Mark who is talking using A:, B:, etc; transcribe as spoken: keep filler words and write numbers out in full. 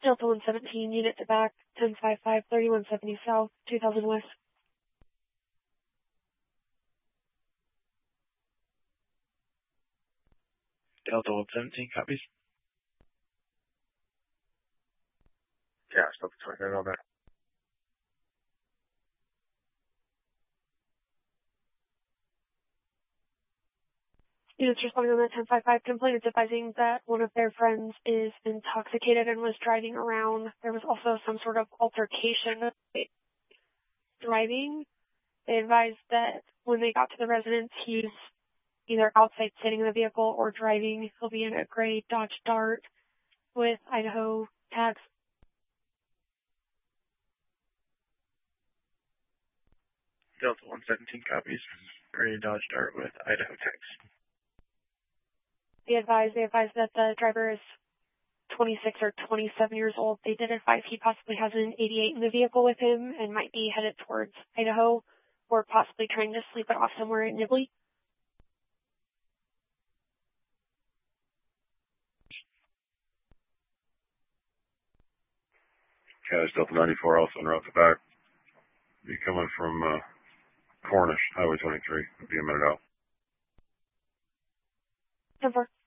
A: Delta one seventeen, unit to back, ten five five, thirty-one seventy south, two thousand west.
B: Delta one seventeen, copies.
C: Yeah, Delta twenty-nine on that.
A: Units responding on that ten five five, complainants advising that one of their friends is intoxicated and was driving around. There was also some sort of altercation driving. They advised that when they got to the residence, he's either outside sitting in the vehicle or driving. He'll be in a gray Dodge Dart with Idaho tags.
B: Delta one seventeen, copies. Gray Dodge Dart with Idaho tags.
A: They advised, they advised that the driver is twenty-six or twenty-seven years old. They did advise he possibly has an eighty-eight in the vehicle with him and might be headed towards Idaho or possibly trying to sleep it off somewhere in Nibley.
C: Okay, Delta ninety-four also en route to back. Be coming from uh, Cornish, Highway twenty-three. Be a minute out.
A: ten four.